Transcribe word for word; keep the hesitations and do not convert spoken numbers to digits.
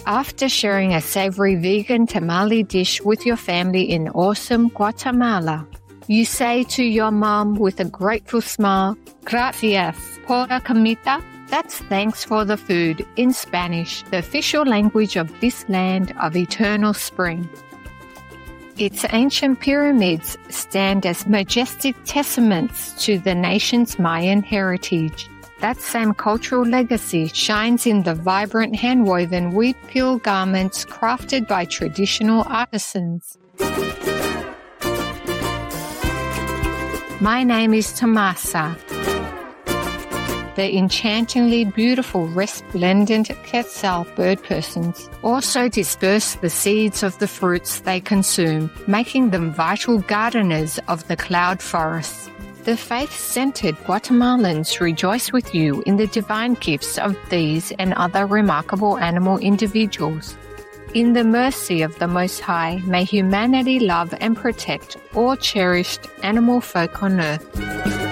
After sharing a savory vegan tamale dish with your family in awesome Guatemala, you say to your mom with a grateful smile, "Gracias por la comida." That's thanks for the food in Spanish, the official language of this land of eternal spring. Its ancient pyramids stand as majestic testaments to the nation's Mayan heritage. That same cultural legacy shines in the vibrant hand-woven wheat-peel garments crafted by traditional artisans. My name is Tomasa. The enchantingly beautiful resplendent quetzal bird persons also disperse the seeds of the fruits they consume, making them vital gardeners of the cloud forests. The faith-centered Guatemalans rejoice with you in the divine gifts of these and other remarkable animal individuals. In the mercy of the Most High, may humanity love and protect all cherished animal folk on earth.